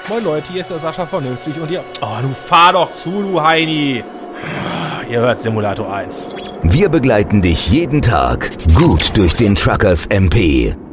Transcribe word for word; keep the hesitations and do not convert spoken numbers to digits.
Moin Leute, hier ist der Sascha Vernünftig und ihr... Oh, du fahr doch zu, du Heini. Ihr hört Simulator eins. Wir begleiten dich jeden Tag gut durch den Truckers M P.